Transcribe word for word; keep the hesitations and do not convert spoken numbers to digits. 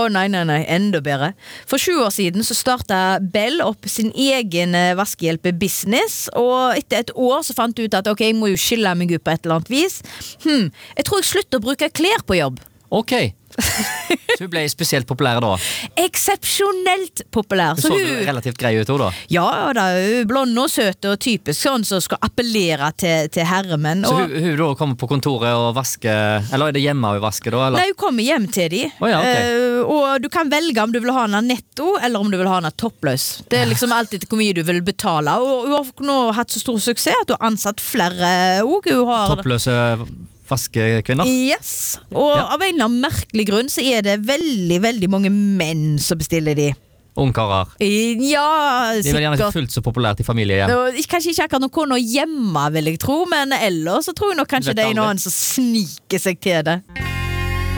nei, nei, nei, enda bedre. For sju år siden så startet Bell opp sin egen vaskehjelpebusiness, og etter et år så fant jeg ut at ok, jeg må jo skille meg ut på et eller annet vis. Hm, jeg tror jeg slutter å bruke klær på jobb. Ok, så hun ble spesielt populær da. Eksepsjonelt populær. Hun så, så hun relativt grei ut da. Ja, da er hun blond og søt og typisk sånn som skal appellere til, til herremenn. Så og, hun, hun da kommer på kontoret og vasker, eller er det hjemme hun vasker da? Eller? Nei, hun kommer hjem til de. Oh, ja, okay. uh, og du kan velge om du vil ha henne netto, eller om du vil ha henne toppløs. Det er liksom alltid hvor mye du vil betale. Og hun har nå hatt så stor suksess at hun har ansatt flere og hun har... Toppløse vaskekvinner? Yes, og ja. av en eller annen merkelig grunn så er det veldig, veldig mange menn som bestiller de. Ungkarer? Ja, sikkert. De er vel gjerne ikke fullt så populært i familiehjem. Kanskje ikke akkurat noen koner hjemme, vil jeg tro, men ellers så tror jeg nok kanskje det er noen som sniker seg til det.